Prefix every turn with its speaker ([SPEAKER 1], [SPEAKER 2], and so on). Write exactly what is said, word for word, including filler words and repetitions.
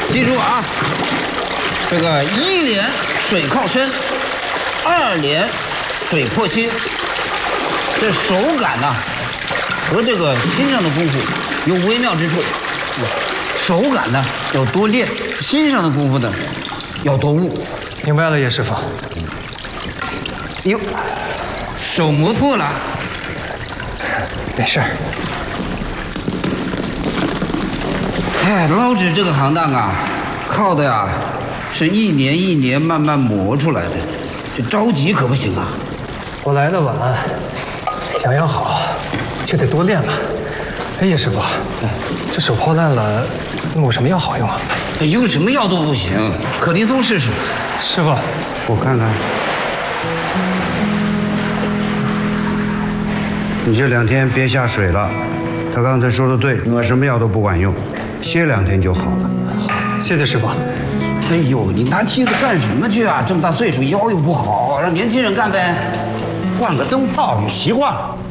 [SPEAKER 1] 记住啊，这个一连水靠身，二连水破心。这手感呐、啊，和这个心上的功夫有微妙之处。手感呢要多练，心上的功夫呢要多悟。
[SPEAKER 2] 明白了，叶师傅。
[SPEAKER 1] 哟，手磨破了。
[SPEAKER 2] 没事儿。
[SPEAKER 1] 哎，捞纸这个行当啊，靠的呀是一年一年慢慢磨出来的，这着急可不行啊。
[SPEAKER 2] 我来的晚，想要好就得多练了。哎，叶师傅，这手泡烂了，抹什么药好用啊？
[SPEAKER 1] 用什么药都不行，可林松试试。
[SPEAKER 2] 师傅，
[SPEAKER 3] 我看看。你这两天别下水了，他刚才说的对，抹什么药都不管用，歇两天就好了。
[SPEAKER 2] 谢谢师傅。
[SPEAKER 1] 哎呦，你拿梯子干什么去啊？这么大岁数，腰又不好，让年轻人干呗。
[SPEAKER 4] 换个灯泡也习惯了。